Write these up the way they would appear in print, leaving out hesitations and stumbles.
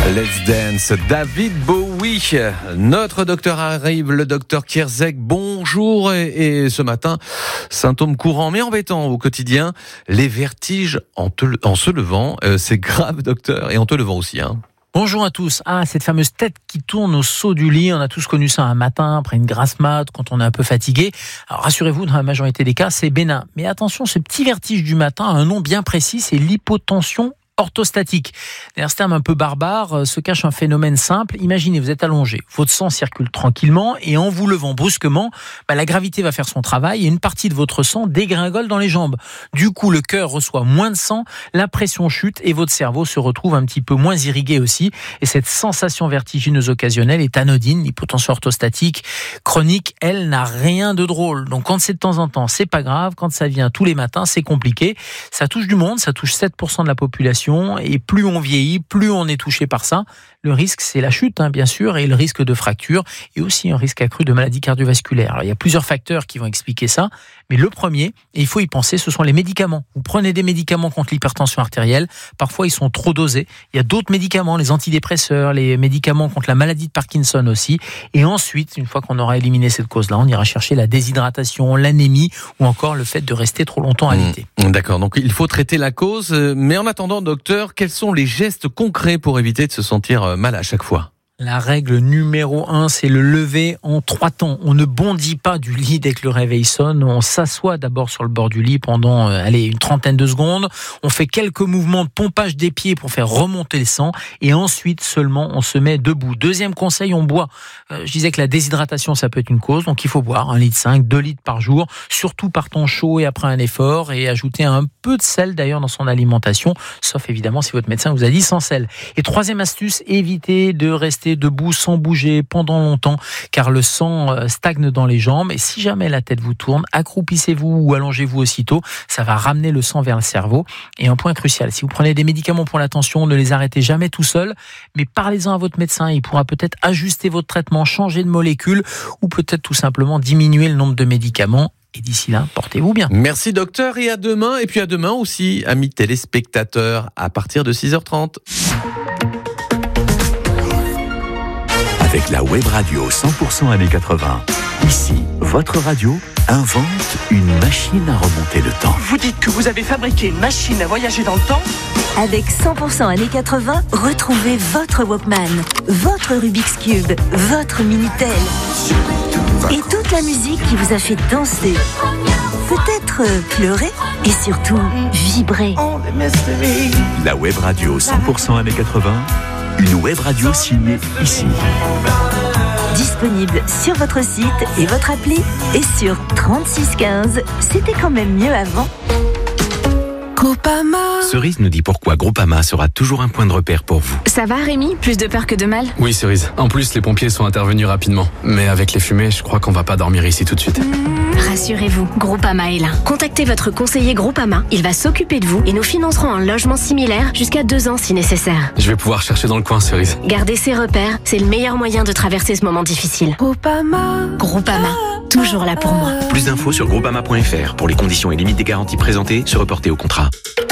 Let's Dance, David Bowie. Notre docteur arrive, le docteur Kierzek. Bonjour. Et ce matin, symptômes courants mais embêtants au quotidien, les vertiges en se levant. C'est grave, docteur, et en te levant aussi, hein. Bonjour à tous. Cette fameuse tête qui tourne au saut du lit, on a tous connu ça un matin, après une grasse mat, quand on est un peu fatigué. Alors rassurez-vous, dans la majorité des cas, c'est bénin. Mais attention, ce petit vertige du matin a un nom bien précis, c'est l'hypotension orthostatique. Derrière ce terme un peu barbare se cache un phénomène simple. Imaginez, vous êtes allongé, votre sang circule tranquillement et en vous levant brusquement, la gravité va faire son travail et une partie de votre sang dégringole dans les jambes. Du coup, le cœur reçoit moins de sang, la pression chute et votre cerveau se retrouve un petit peu moins irrigué aussi. Et cette sensation vertigineuse occasionnelle est anodine. L'hypotension orthostatique chronique, elle, n'a rien de drôle. Donc quand c'est de temps en temps, c'est pas grave. Quand ça vient tous les matins, c'est compliqué. Ça touche du monde, ça touche 7% de la population. Et plus on vieillit, plus on est touché par ça. Le risque, c'est la chute, bien sûr, et le risque de fracture, et aussi un risque accru de maladie cardiovasculaire. Alors, il y a plusieurs facteurs qui vont expliquer ça, mais le premier, et il faut y penser, ce sont les médicaments. Vous prenez des médicaments contre l'hypertension artérielle, parfois ils sont trop dosés. Il y a d'autres médicaments, les antidépresseurs, les médicaments contre la maladie de Parkinson aussi. Et ensuite, une fois qu'on aura éliminé cette cause-là, on ira chercher la déshydratation, l'anémie, ou encore le fait de rester trop longtemps alité. D'accord, donc il faut traiter la cause, mais en attendant, docteur, quels sont les gestes concrets pour éviter de se sentir mal à chaque fois ? La règle numéro 1, c'est le lever en 3 temps. On ne bondit pas du lit dès que le réveil sonne. On s'assoit d'abord sur le bord du lit pendant une trentaine de secondes. On fait quelques mouvements de pompage des pieds pour faire remonter le sang. Et ensuite seulement, on se met debout. Deuxième conseil, on boit. Je disais que la déshydratation, ça peut être une cause. Donc il faut boire 1,5 litre, 2 litres par jour. Surtout par temps chaud et après un effort. Et ajouter un peu de sel d'ailleurs dans son alimentation. Sauf évidemment si votre médecin vous a dit sans sel. Et troisième astuce, évitez de rester debout sans bouger pendant longtemps car le sang stagne dans les jambes et si jamais la tête vous tourne, accroupissez-vous ou allongez-vous aussitôt, ça va ramener le sang vers le cerveau. Et un point crucial, si vous prenez des médicaments pour la tension, ne les arrêtez jamais tout seul, mais parlez-en à votre médecin, il pourra peut-être ajuster votre traitement, changer de molécule ou peut-être tout simplement diminuer le nombre de médicaments. Et d'ici là, portez-vous bien. Merci docteur et à demain. Et puis à demain aussi, amis téléspectateurs, à partir de 6h30. Avec la web radio 100% années 80. Ici, votre radio invente une machine à remonter le temps. Vous dites que vous avez fabriqué une machine à voyager dans le temps ? Avec 100% années 80, retrouvez votre Walkman, votre Rubik's Cube, votre Minitel. Et toute la musique qui vous a fait danser, peut-être pleurer et surtout vibrer. La web radio 100% années 80. Une web radio signée ici. Disponible sur votre site et votre appli et sur 3615. C'était quand même mieux avant. Groupama. Cerise nous dit pourquoi Groupama sera toujours un point de repère pour vous. Ça va Rémi ? Plus de peur que de mal ? Oui Cerise, en plus les pompiers sont intervenus rapidement. Mais avec les fumées, je crois qu'on va pas dormir ici tout de suite. Rassurez-vous, Groupama est là. Contactez votre conseiller Groupama, il va s'occuper de vous et nous financerons un logement similaire jusqu'à 2 ans si nécessaire. Je vais pouvoir chercher dans le coin Cerise. Garder ses repères, c'est le meilleur moyen de traverser ce moment difficile. Groupama, toujours là pour moi. Plus d'infos sur groupama.fr. Pour les conditions et limites des garanties présentées, se reporter au contrat.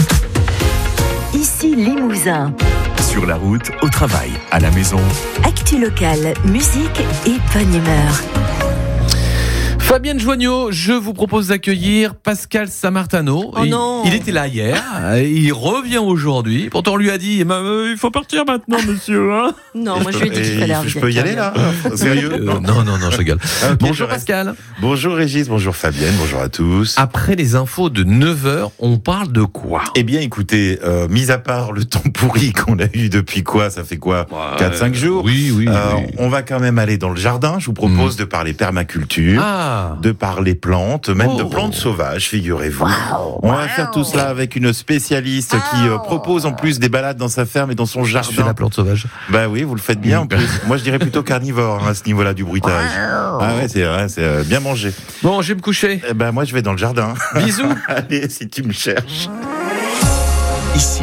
Ici Limousin. Sur la route, au travail, à la maison. Actu locale, musique et bonne humeur. Fabienne Joignot, je vous propose d'accueillir Pascal Sammartano. Il était là hier, il revient aujourd'hui. Pourtant on lui a dit, il faut partir maintenant, monsieur. Hein non, moi je lui ai dit qu'il fallait revenir. Je peux y aller là ? Sérieux ? Non, je rigole. Okay, bonjour Pascal. Bonjour Régis, bonjour Fabienne, bonjour à tous. Après les infos de 9h, on parle de quoi ? Eh bien écoutez, mis à part le temps pourri qu'on a eu depuis ça fait 4-5 jours. Oui. On va quand même aller dans le jardin. Je vous propose de parler permaculture. De parler plantes, même de plantes sauvages, figurez-vous. On va faire tout cela avec une spécialiste qui propose en plus des balades dans sa ferme et dans son jardin. Je fais la plante sauvage. Bah oui, vous le faites bien en plus. Moi je dirais plutôt carnivore à ce niveau-là du bruitage. Ah ouais, c'est vrai, c'est bien mangé. Bon, je vais me coucher. Moi je vais dans le jardin. Bisous. Allez, si tu me cherches. Ici.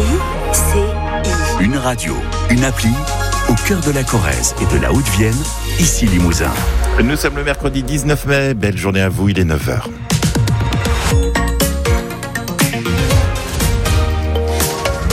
Une radio, une appli, au cœur de la Corrèze et de la Haute-Vienne, ici Limousin. Nous sommes le mercredi 19 mai, belle journée à vous, il est 9h. L'info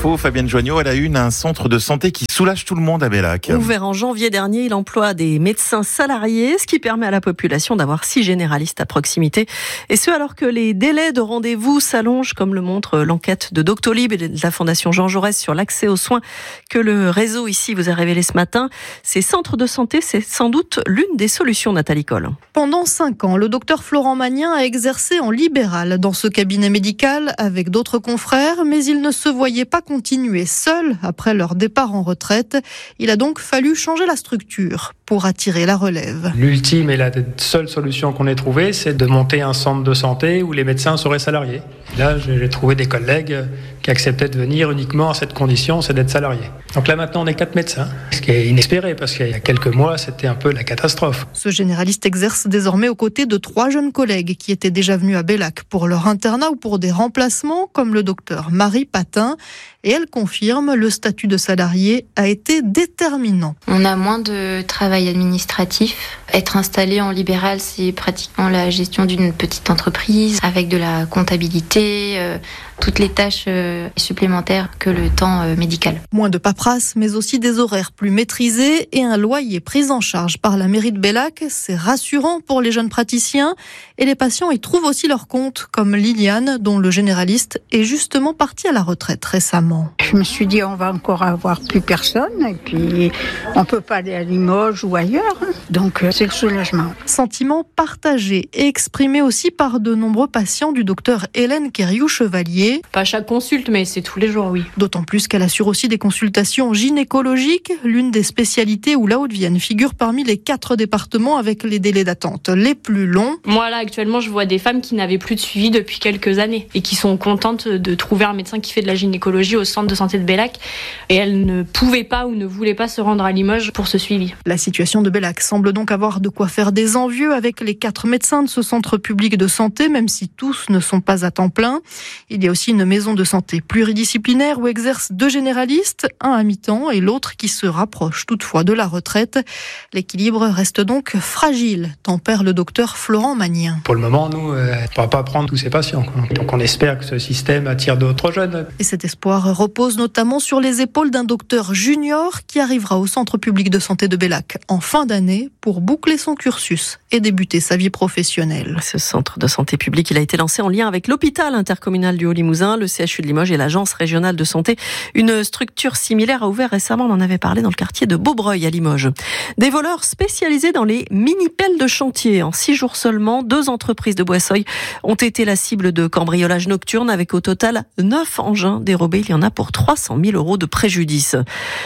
info, Fabienne Joignot, à la une, un centre de santé qui soulage tout le monde à Bellac. Ouvert en janvier dernier, il emploie des médecins salariés, ce qui permet à la population d'avoir 6 généralistes à proximité. Et ce, alors que les délais de rendez-vous s'allongent, comme le montre l'enquête de Doctolib et de la Fondation Jean Jaurès sur l'accès aux soins que le réseau ici vous a révélé ce matin. Ces centres de santé, c'est sans doute l'une des solutions, Nathalie Coll. Pendant 5 ans, le docteur Florent Magnien a exercé en libéral dans ce cabinet médical avec d'autres confrères, mais il ne se voyait pas continuer seul après leur départ en retraite. Il a donc fallu changer la structure pour attirer la relève. L'ultime et la seule solution qu'on ait trouvée, c'est de monter un centre de santé où les médecins seraient salariés. Là, j'ai trouvé des collègues qui acceptaient de venir uniquement à cette condition, c'est d'être salariés. Donc là, maintenant, on est 4 médecins, ce qui est inespéré, parce qu'il y a quelques mois, c'était un peu la catastrophe. Ce généraliste exerce désormais aux côtés de 3 jeunes collègues qui étaient déjà venus à Bellac pour leur internat ou pour des remplacements, comme le docteur Marie Patin. Et elle confirme, le statut de salarié a été déterminant. On a moins de travail administratif. Être installé en libéral, c'est pratiquement la gestion d'une petite entreprise avec de la comptabilité, toutes les tâches supplémentaires que le temps médical. Moins de paperasse, mais aussi des horaires plus maîtrisés et un loyer pris en charge par la mairie de Bellac. C'est rassurant pour les jeunes praticiens et les patients y trouvent aussi leur compte, comme Liliane, dont le généraliste est justement parti à la retraite récemment. Je me suis dit, on va encore avoir plus personne et puis on peut pas aller à Limoges ou ailleurs. Donc c'est le soulagement. Sentiment partagé et exprimé aussi par de nombreux patients du docteur Hélène Quériou-Chevalier. Pas à chaque consulte, mais c'est tous les jours, oui. D'autant plus qu'elle assure aussi des consultations gynécologiques, l'une des spécialités où la Haute-Vienne figure parmi les 4 départements avec les délais d'attente les plus longs. Moi, là, actuellement, je vois des femmes qui n'avaient plus de suivi depuis quelques années et qui sont contentes de trouver un médecin qui fait de la gynécologie au centre de santé de Bellac. Et elles ne pouvaient pas ou ne voulaient pas se rendre à Limoges pour ce suivi. La situation de Bellac semble donc avoir de quoi faire des envieux avec les 4 médecins de ce centre public de santé, même si tous ne sont pas à temps plein. Il y a aussi une maison de santé pluridisciplinaire où exercent 2 généralistes, un à mi-temps et l'autre qui se rapproche toutefois de la retraite. L'équilibre reste donc fragile, tempère le docteur Florent Magnien. Pour le moment, nous, on ne va pas prendre tous ces patients. Donc on espère que ce système attire d'autres jeunes. Et cet espoir repose notamment sur les épaules d'un docteur junior qui arrivera au centre public de santé de Bellac en fin d'année pour boucler son cursus et débuter sa vie professionnelle. Ce centre de santé publique, il a été lancé en lien avec l'hôpital intercommunal du Haut-Limousin, le CHU de Limoges et l'agence régionale de santé. Une structure similaire a ouvert récemment, on en avait parlé, dans le quartier de Beaubreuil à Limoges. Des voleurs spécialisés dans les mini-pelles de chantier. En 6 jours seulement, 2 entreprises de Boisseuil ont été la cible de cambriolage nocturne avec au total 9 engins dérobés. Il y en a pour 300 000 € de préjudice.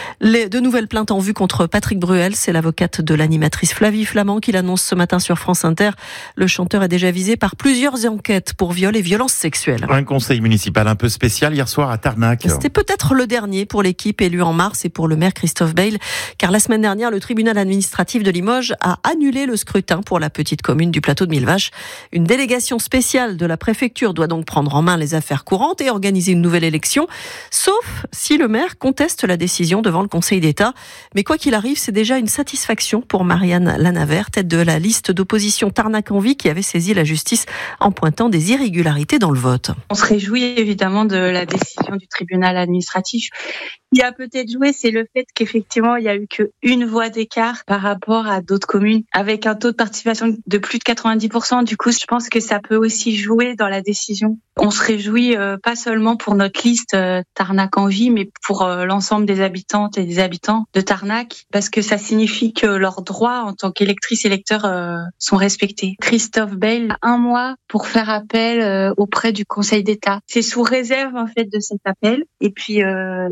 De nouvelles plaintes en vue contre Patrick Bruel, c'est l'avocate de l'animatrice Flavie Flamand qui l'annonce ce matin sur France Inter. Le chanteur est déjà visé par plusieurs enquêtes pour viol et violences sexuelles. Un conseil municipal un peu spécial hier soir à Tarnac. C'était peut-être le dernier pour l'équipe élue en mars et pour le maire Christophe Bayle, car la semaine dernière, le tribunal administratif de Limoges a annulé le scrutin pour la petite commune du plateau de Millevaches. Une délégation spéciale de la préfecture doit donc prendre en main les affaires courantes et organiser une nouvelle élection, sauf si le maire conteste la décision devant le Conseil d'État. Mais quoi qu'il arrive, c'est déjà une satisfaction pour Marianne Lanavert, tête de la liste d'opposition Tarnac en Vie, qui avait saisi la justice en pointant des irrégularités dans le vote. On se réjouit évidemment de la décision du tribunal administratif. Il y a peut-être joué, c'est le fait qu'effectivement, il y a eu qu'une voix d'écart par rapport à d'autres communes, avec un taux de participation de plus de 90%. Du coup, je pense que ça peut aussi jouer dans la décision. On se réjouit pas seulement pour notre liste Tarnac en Vie, mais pour l'ensemble des habitantes et des habitants de Tarnac, parce que ça signifie que leurs droits en tant qu'électrices et électeurs sont respectés. Christophe Bayle a 1 mois pour faire appel auprès du Conseil d'État. C'est sous réserve en fait de cet appel. Et puis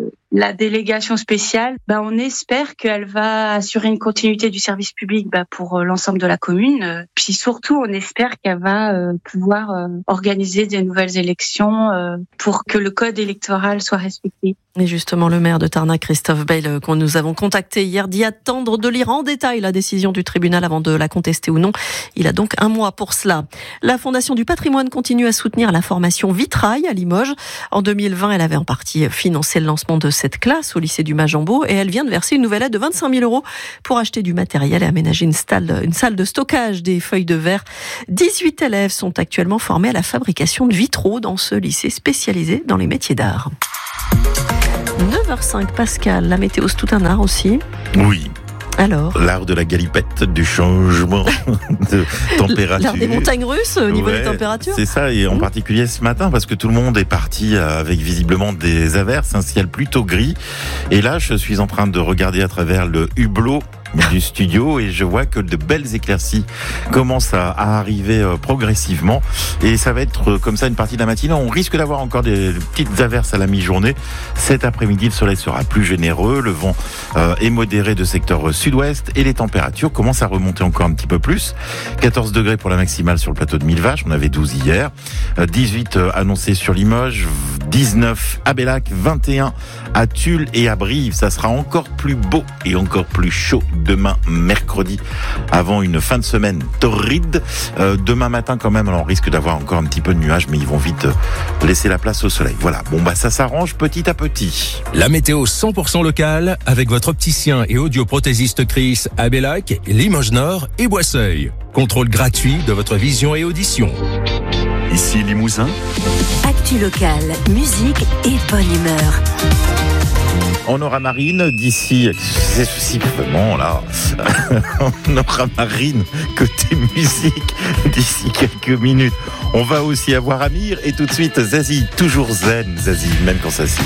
la délégation spéciale, on espère qu'elle va assurer une continuité du service public pour l'ensemble de la commune. Puis surtout, on espère qu'elle va pouvoir organiser des nouvelles élections pour que le code électoral soit respecté. Et justement, le maire de Tarnac, Christophe Bayle, qu'on nous avons contacté hier, dit attendre de lire en détail la décision du tribunal avant de la contester ou non. Il a donc 1 mois pour cela. La Fondation du patrimoine continue à soutenir la formation Vitrail à Limoges. En 2020, elle avait en partie financé le lancement de cette classe au lycée du Majambeau et elle vient de verser une nouvelle aide de 25 000 € pour acheter du matériel et aménager une salle de stockage des feuilles de verre. 18 élèves sont actuellement formés à la fabrication de vitraux dans ce lycée spécialisé dans les métiers d'art. 9h05, Pascal, la météo, c'est tout un art aussi. Oui. Alors, l'art de la galipette, du changement de température. L'art des montagnes russes au niveau des températures. C'est ça, et en particulier ce matin, parce que tout le monde est parti avec visiblement des averses, un ciel plutôt gris. Et là, je suis en train de regarder à travers le hublot du studio et je vois que de belles éclaircies commencent à arriver progressivement et ça va être comme ça une partie de la matinée. On risque d'avoir encore des petites averses à la mi-journée. Cet après-midi, le soleil sera plus généreux, le vent est modéré de secteur sud-ouest et les températures commencent à remonter encore un petit peu plus. 14 degrés pour la maximale sur le plateau de Millevaches, on avait 12 hier, 18 annoncés sur Limoges, 19 à Bellac, 21 à Tulle et à Brive. Ça sera encore plus beau et encore plus chaud demain mercredi avant une fin de semaine torride. Demain matin quand même, alors on risque d'avoir encore un petit peu de nuages, mais ils vont vite laisser la place au soleil. Voilà, bon bah ça s'arrange petit à petit. La météo 100% locale avec votre opticien et audioprothésiste Chris à Bellac, Limoges Nord et Boisseuil. Contrôle gratuit de votre vision et audition. Ici Limousin. Actu locale, musique et bonne humeur. On aura Marine d'ici, c'est possiblement là, on aura Marine côté musique d'ici quelques minutes. On va aussi avoir Amir et tout de suite Zazie, toujours zen Zazie, même quand ça siffle.